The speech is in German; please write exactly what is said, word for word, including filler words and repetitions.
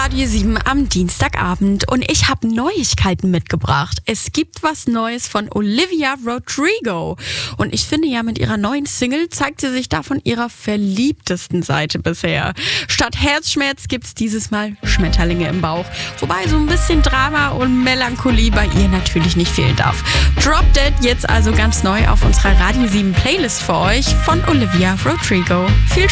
Radio sieben am Dienstagabend und ich habe Neuigkeiten mitgebracht. Es gibt was Neues von Olivia Rodrigo und ich finde ja, mit ihrer neuen Single zeigt sie sich da von ihrer verliebtesten Seite bisher. Statt Herzschmerz gibt's dieses Mal Schmetterlinge im Bauch, wobei so ein bisschen Drama und Melancholie bei ihr natürlich nicht fehlen darf. Drop Dead jetzt also ganz neu auf unserer Radio sieben Playlist für euch von Olivia Rodrigo. Viel Spaß!